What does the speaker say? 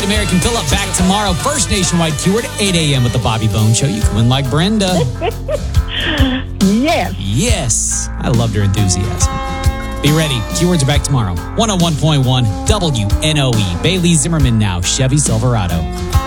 Great American Fill-Up back tomorrow. First nationwide keyword, 8 a.m. with the Bobby Bone Show. You can win like Brenda. Yes. Yes. I loved her enthusiasm. Be ready. Keywords are back tomorrow. 101.1 WNOE. Bailey Zimmerman now. Chevy Silverado.